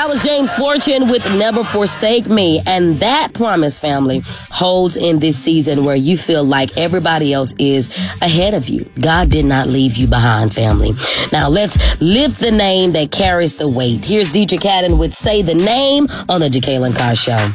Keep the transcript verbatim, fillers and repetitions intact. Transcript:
That was James Fortune with Never Forsake Me. And that promise, family, holds in this season where you feel like everybody else is ahead of you. God did not leave you behind, family. Now let's lift the name that carries the weight. Here's Dietrich Haddon with Say the Name on the Jacqueline Carr Show.